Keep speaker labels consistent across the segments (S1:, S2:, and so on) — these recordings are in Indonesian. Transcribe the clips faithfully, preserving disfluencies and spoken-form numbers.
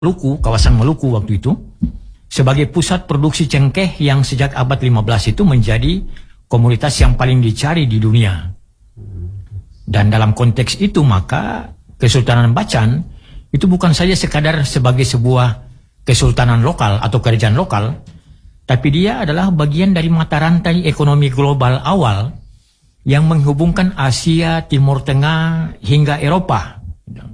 S1: Maluku, kawasan Maluku waktu itu, sebagai pusat produksi cengkeh yang sejak abad lima belas itu menjadi komoditas yang paling dicari di dunia. Dan dalam konteks itu maka Kesultanan Bacan itu bukan saja sekadar sebagai sebuah kesultanan lokal atau kerajaan lokal, tapi dia adalah bagian dari mata rantai ekonomi global awal yang menghubungkan Asia, Timur Tengah hingga Eropa.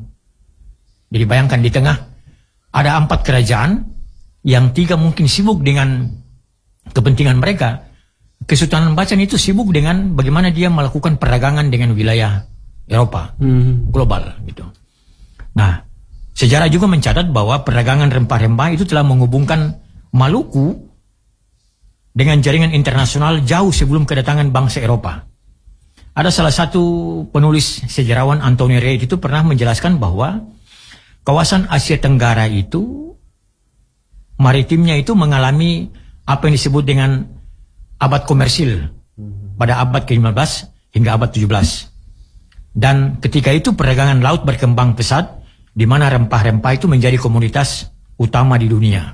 S1: Jadi bayangkan di tengah ada empat kerajaan yang tiga mungkin sibuk dengan kepentingan mereka. Kesultanan Bacan itu sibuk dengan bagaimana dia melakukan perdagangan dengan wilayah Eropa, hmm. global gitu. Nah, sejarah juga mencatat bahwa perdagangan rempah-rempah itu telah menghubungkan Maluku dengan jaringan internasional jauh sebelum kedatangan bangsa Eropa. Ada salah satu penulis sejarawan Anthony Reid itu pernah menjelaskan bahwa kawasan Asia Tenggara itu maritimnya itu mengalami apa yang disebut dengan abad komersil pada abad ke lima belas hingga abad tujuh belas. Dan ketika itu perdagangan laut berkembang pesat, di mana rempah-rempah itu menjadi komoditas utama di dunia.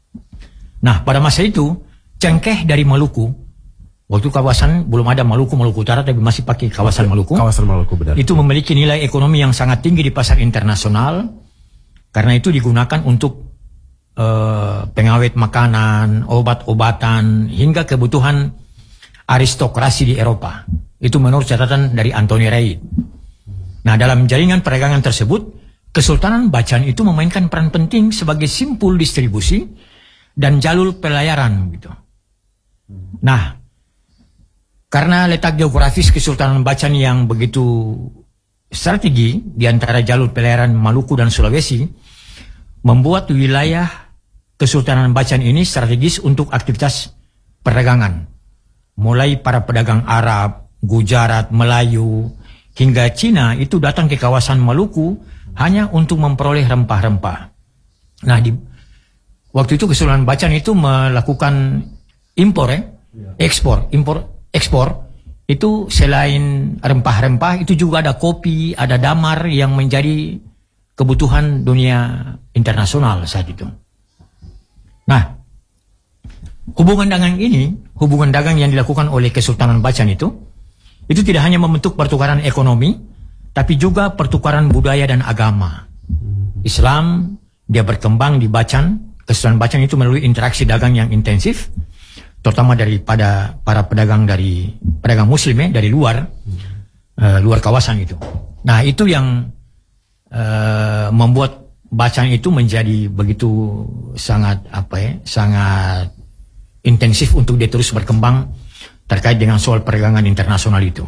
S1: Nah, pada masa itu, cengkeh dari Maluku, waktu kawasan belum ada Maluku, Maluku Utara, tapi masih pakai kawasan Maluku.
S2: Kawasan Maluku, benar.
S1: Itu memiliki nilai ekonomi yang sangat tinggi di pasar internasional, karena itu digunakan untuk uh, pengawet makanan, obat-obatan, hingga kebutuhan aristokrasi di Eropa. Itu menurut catatan dari Anthony Reid. Nah, dalam jaringan perdagangan tersebut, Kesultanan Bacan itu memainkan peran penting sebagai simpul distribusi dan jalur pelayaran gitu. Nah, karena letak geografis Kesultanan Bacan yang begitu strategi di antara jalur pelayaran Maluku dan Sulawesi, membuat wilayah Kesultanan Bacan ini strategis untuk aktivitas perdagangan. Mulai para pedagang Arab, Gujarat, Melayu, hingga Cina itu datang ke kawasan Maluku hanya untuk memperoleh rempah-rempah. Nah, di waktu itu Kesultanan Bacan itu melakukan impor, eh? ekspor, impor, ekspor. Itu selain rempah-rempah, itu juga ada kopi, ada damar yang menjadi kebutuhan dunia internasional saat itu. Nah, hubungan dagang ini, hubungan dagang yang dilakukan oleh Kesultanan Bacan itu, itu tidak hanya membentuk pertukaran ekonomi, tapi juga pertukaran budaya dan agama. Islam, dia berkembang di Bacan. Kesultanan Bacan itu melalui interaksi dagang yang intensif, terutama daripada para pedagang dari pedagang Muslim ya, dari luar, uh, luar kawasan itu. Nah, itu yang uh, membuat Bacan itu menjadi begitu sangat apa ya, sangat intensif untuk dia terus berkembang terkait dengan soal perdagangan internasional itu.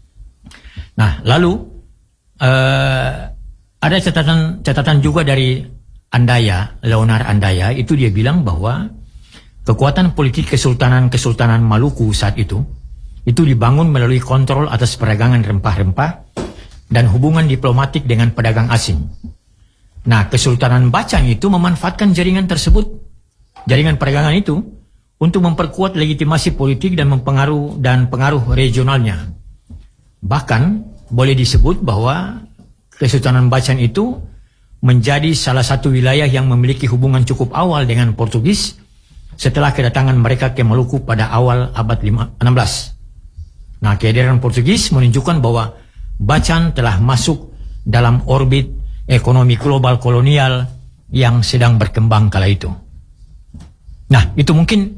S1: Nah, lalu uh, ada catatan catatan juga dari Andaya, Leonard Andaya, itu dia bilang bahwa kekuatan politik Kesultanan-Kesultanan Maluku saat itu, itu dibangun melalui kontrol atas perdagangan rempah-rempah dan hubungan diplomatik dengan pedagang asing. Nah, Kesultanan Bacan itu memanfaatkan jaringan tersebut, jaringan perdagangan itu, untuk memperkuat legitimasi politik dan mempengaruh dan pengaruh regionalnya. Bahkan boleh disebut bahwa Kesultanan Bacan itu menjadi salah satu wilayah yang memiliki hubungan cukup awal dengan Portugis setelah kedatangan mereka ke Maluku pada awal abad enam belas. Nah, kehadiran Portugis menunjukkan bahwa Bacan telah masuk dalam orbit ekonomi global kolonial yang sedang berkembang kala itu. Nah, itu mungkin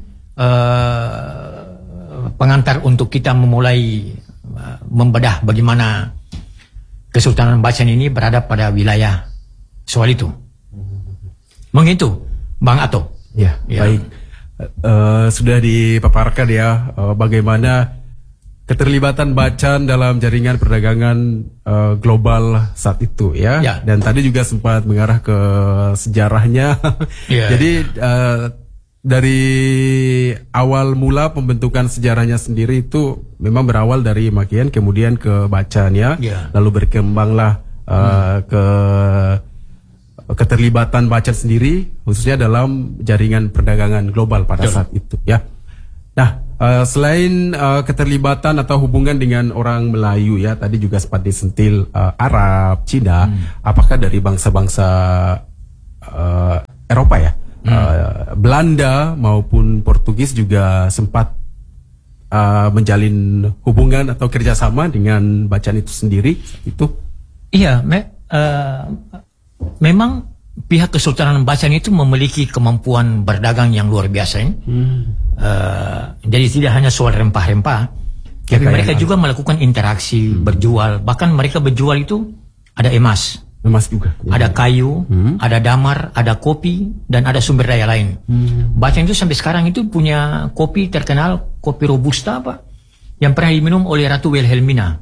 S1: uh, pengantar untuk kita memulai uh, membedah bagaimana Kesultanan Bacan ini berada pada wilayah soal itu. Menghitu, Bang Ato.
S2: Ya, ya. Baik. Uh, sudah dipaparkan ya uh, bagaimana keterlibatan Bacan dalam jaringan perdagangan uh, global saat itu ya. ya. Dan tadi juga sempat mengarah ke sejarahnya. Ya. Jadi uh, dari awal mula pembentukan sejarahnya sendiri itu memang berawal dari Makian kemudian ke Bacan ya. ya. Lalu berkembanglah uh, hmm. ke keterlibatan Bacan sendiri khususnya dalam jaringan perdagangan global pada Betul. saat itu ya. Nah, uh, selain uh, keterlibatan atau hubungan dengan orang Melayu ya, tadi juga sempat disentil uh, Arab, Cina, hmm. apakah dari bangsa-bangsa uh, Eropa ya, hmm. uh, Belanda maupun Portugis juga sempat uh, menjalin hubungan atau kerjasama dengan bacaan itu sendiri itu.
S1: Iya, me, uh, memang pihak Kesultanan Bacaan itu memiliki kemampuan berdagang yang luar biasa. Ya? Hmm. Uh, jadi tidak hanya soal rempah-rempah, tapi mereka juga melakukan interaksi, hmm. berjual. Bahkan mereka berjual itu ada emas,
S2: emas juga,
S1: ada kayu, hmm. ada damar, ada kopi, dan ada sumber daya lain. Hmm. Bacaan itu sampai sekarang itu punya kopi terkenal, kopi Robusta apa, yang pernah diminum oleh Ratu Wilhelmina.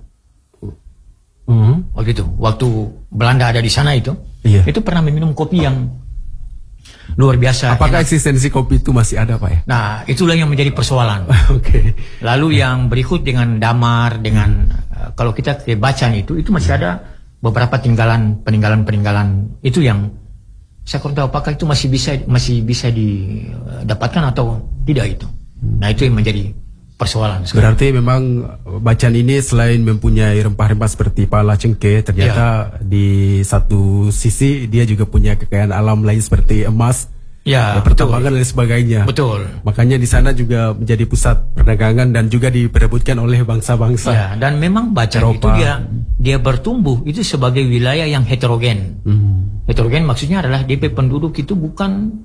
S1: Hmm. Waktu itu, waktu Belanda ada di sana itu, iya. itu pernah meminum kopi yang luar biasa.
S2: Apakah enak. Eksistensi kopi itu masih ada, Pak ya?
S1: Nah, itulah yang menjadi persoalan.
S2: Oke. Okay.
S1: Lalu yang berikut dengan damar, dengan uh, kalau kita ke bacaan itu, itu masih ada beberapa tinggalan, peninggalan-peninggalan itu yang saya kurang tahu apakah itu masih bisa masih bisa didapatkan atau tidak itu. Nah, itu yang menjadi persoalan sekarang.
S2: Berarti memang bacaan ini selain mempunyai rempah-rempah seperti pala cengkeh, ternyata ya. Di satu sisi dia juga punya kekayaan alam lain seperti emas, ya, pertambangan dan sebagainya.
S1: Betul.
S2: Makanya di sana juga menjadi pusat perdagangan dan juga diperebutkan oleh bangsa-bangsa.
S1: Ya, dan memang bacaan itu dia dia bertumbuh itu sebagai wilayah yang heterogen. Hmm. Heterogen maksudnya adalah D P penduduk itu bukan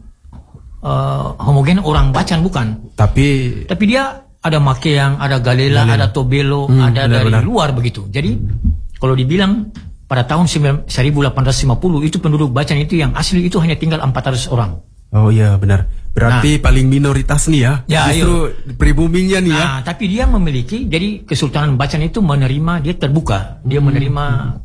S1: uh, homogen orang bacaan bukan. Tapi tapi dia ada Makeang, ada Galela, Galela. Ada Tobelo, hmm, ada benar, dari benar. Luar begitu. Jadi kalau dibilang pada tahun seribu delapan ratus lima puluh itu penduduk bacaan itu yang asli itu hanya tinggal empat ratus orang.
S2: Oh iya benar. Berarti nah, paling minoritas nih ya. Ya justru iya. Pribumingnya nih ya.
S1: Nah, tapi dia memiliki, jadi Kesultanan Bacaan itu menerima, dia terbuka, dia hmm. menerima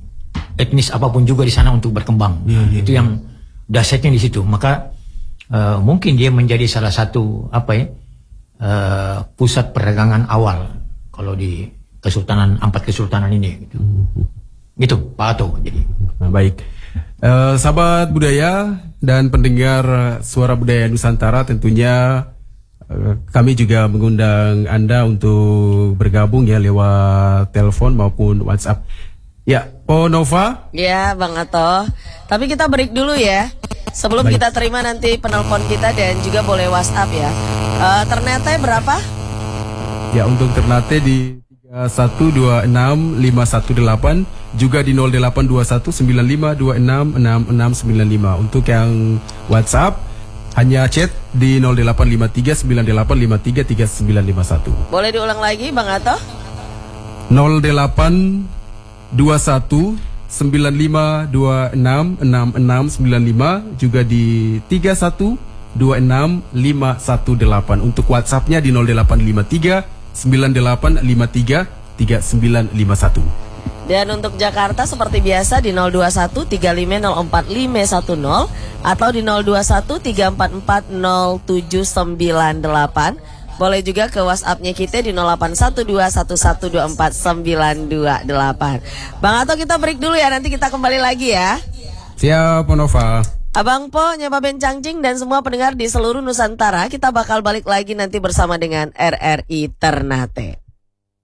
S1: etnis apapun juga di sana untuk berkembang. Ya, ya, itu ya. Yang dahsyatnya di situ. Maka uh, mungkin dia menjadi salah satu apa ya? Uh, pusat perdagangan awal kalau di Kesultanan empat Kesultanan ini gitu. Mm-hmm. Gitu Pak Ato. Jadi
S2: nah, baik uh, sahabat budaya dan pendengar Suara Budaya Nusantara, tentunya uh, kami juga mengundang Anda untuk bergabung ya lewat telepon maupun WhatsApp. Ya, Po Nova.
S3: Ya, Bang Ato. Tapi kita break dulu ya. Sebelum baik. Kita terima nanti penelpon kita dan juga boleh WhatsApp ya. Uh, Ternate berapa?
S2: Ya, untuk Ternate di tiga satu dua enam lima satu delapan, juga di nol delapan dua satu sembilan lima dua enam enam enam sembilan lima. Untuk yang WhatsApp hanya chat di nol delapan lima tiga sembilan delapan lima tiga tiga sembilan lima satu.
S3: Boleh diulang lagi Bang Ato?
S2: nol delapan dua satu sembilan lima dua enam enam enam sembilan lima, juga di tiga satu dua enam lima satu delapan. Untuk WhatsAppnya di nol delapan lima tiga sembilan delapan lima tiga tiga sembilan lima satu.
S3: Dan untuk Jakarta seperti biasa di nol dua satu tiga lima nol empat lima satu nol atau di nol dua satu tiga empat empat nol tujuh sembilan delapan. Boleh juga ke WhatsAppnya kita di nol delapan satu dua satu satu dua empat sembilan dua delapan. Bang Ato, kita break dulu ya, nanti kita kembali lagi ya.
S2: Siap, Nova.
S3: Abang Po, Nyoba Ben Cangcing dan semua pendengar di seluruh Nusantara, kita bakal balik lagi nanti bersama dengan R R I Ternate.